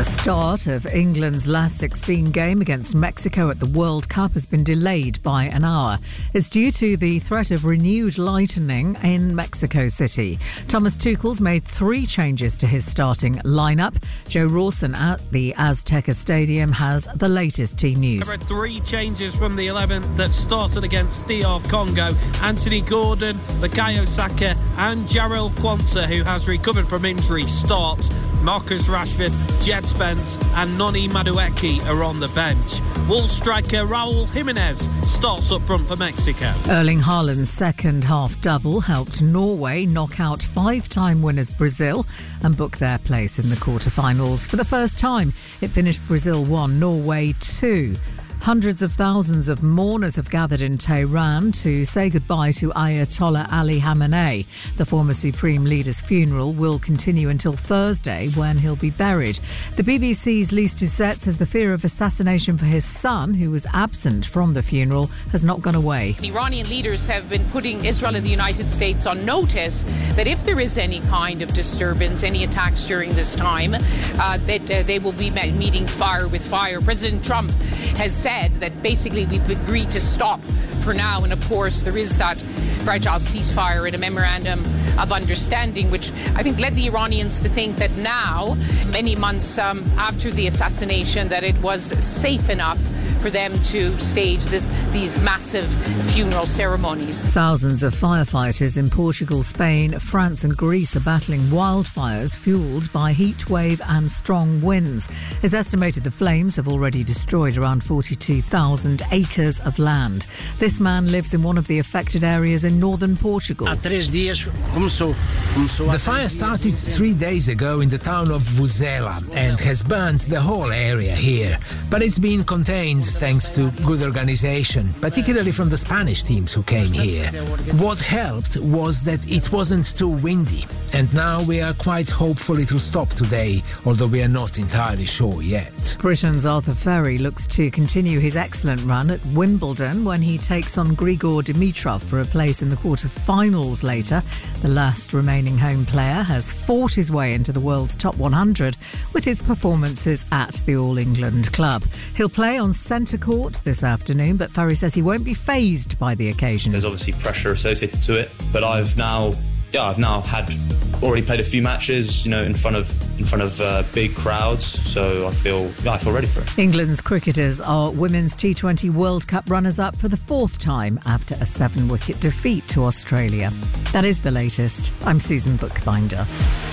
Start of England's last 16 game against Mexico at the World Cup has been delayed by an hour. It's due to the threat of renewed lightning in Mexico City. Thomas Tuchel's made 3 changes to his starting lineup. Joe Rawson at the Azteca Stadium has the latest team news. There are 3 changes from the 11 that started against DR Congo. Anthony Gordon, Bukayo Saka and Jarrell Quansah, who has recovered from injury, starts. Marcus Rashford, Jed Spence and Noni Madueke are on the bench. Wolves striker Raul Jimenez starts up front for Mexico. Erling Haaland's second half double helped Norway knock out 5-time winners Brazil and book their place in the quarter-finals. For the first time, it finished Brazil 1, Norway 2. Hundreds of thousands of mourners have gathered in Tehran to say goodbye to Ayatollah Ali Khamenei. The former supreme leader's funeral will continue until Thursday, when he'll be buried. The BBC's Lise Doucette says the fear of assassination for his son, who was absent from the funeral, has not gone away. Iranian leaders have been putting Israel and the United States on notice that if there is any kind of disturbance, any attacks during this time, that they will be meeting fire with fire. President Trump has said that basically we've agreed to stop for now, and of course there is that fragile ceasefire and a memorandum of understanding, which I think led the Iranians to think that now, many months after the assassination, that it was safe enough for them to stage these massive funeral ceremonies. Thousands of firefighters in Portugal, Spain, France and Greece are battling wildfires fuelled by heat wave and strong winds. It's estimated the flames have already destroyed around 42,000 acres of land. This man lives in one of the affected areas in northern Portugal. The fire started 3 days ago in the town of Vuzela and has burnt the whole area here. But it's been contained thanks to good organisation, particularly from the Spanish teams who came here. What helped was that it wasn't too windy, and now we are quite hopeful it will stop today, although we are not entirely sure yet. Britain's Arthur Ferry looks to continue his excellent run at Wimbledon when he takes on Grigor Dimitrov for a place in the quarter-finals later. The last remaining home player has fought his way into the world's top 100 with his performances at the All England club. He'll play on centre court this afternoon, but Ferry says he won't be fazed by the occasion. There's obviously pressure associated to it, but I've now already played a few matches, in front of big crowds, so I feel ready for it. England's cricketers are Women's T20 World Cup runners-up for the 4th time after a 7-wicket defeat to Australia. That is the latest. I'm Susan Bookbinder.